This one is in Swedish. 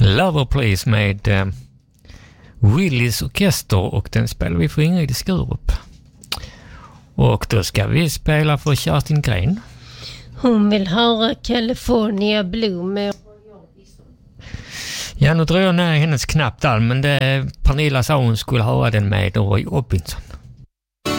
Lover Please med Willys orkester, och den spelar vi för Ingrid i Skurup. Och då ska vi spela för Kerstin Gren. Hon vill höra California Blue med... Ja, nu drar jag ner hennes knapp där, men Pernilla sa hon skulle höra den med Roy Orbison.